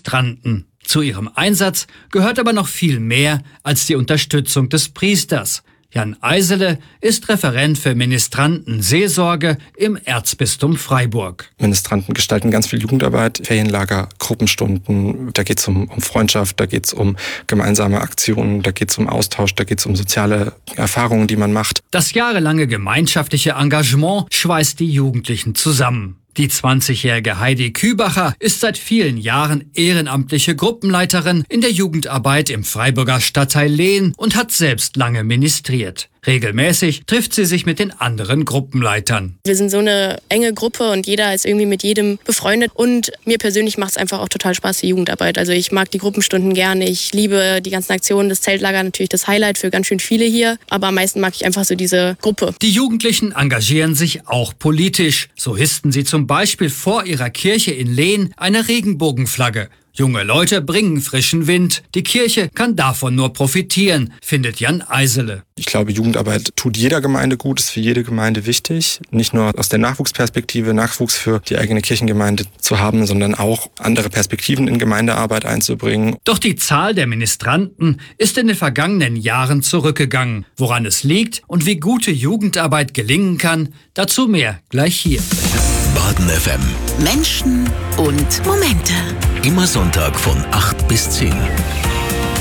Ministranten. Zu ihrem Einsatz gehört aber noch viel mehr als die Unterstützung des Priesters. Jan Eisele ist Referent für Ministrantenseelsorge im Erzbistum Freiburg. Ministranten gestalten ganz viel Jugendarbeit, Ferienlager, Gruppenstunden. Da geht es um Freundschaft, da geht es um gemeinsame Aktionen, da geht es um Austausch, da geht es um soziale Erfahrungen, die man macht. Das jahrelange gemeinschaftliche Engagement schweißt die Jugendlichen zusammen. Die 20-jährige Heidi Kübacher ist seit vielen Jahren ehrenamtliche Gruppenleiterin in der Jugendarbeit im Freiburger Stadtteil Lehn und hat selbst lange ministriert. Regelmäßig trifft sie sich mit den anderen Gruppenleitern. Wir sind so eine enge Gruppe und jeder ist irgendwie mit jedem befreundet. Und mir persönlich macht es einfach auch total Spaß, die Jugendarbeit. Also ich mag die Gruppenstunden gerne. Ich liebe die ganzen Aktionen. Das Zeltlager natürlich das Highlight für ganz schön viele hier. Aber am meisten mag ich einfach so diese Gruppe. Die Jugendlichen engagieren sich auch politisch. So hissten sie zum Beispiel vor ihrer Kirche in Lehn eine Regenbogenflagge. Junge Leute bringen frischen Wind. Die Kirche kann davon nur profitieren, findet Jan Eisele. Ich glaube, Jugendarbeit tut jeder Gemeinde gut, ist für jede Gemeinde wichtig. Nicht nur aus der Nachwuchsperspektive, Nachwuchs für die eigene Kirchengemeinde zu haben, sondern auch andere Perspektiven in Gemeindearbeit einzubringen. Doch die Zahl der Ministranten ist in den vergangenen Jahren zurückgegangen. Woran es liegt und wie gute Jugendarbeit gelingen kann, dazu mehr gleich hier. Baden FM. Menschen und Momente. Immer Sonntag von 8 bis 10.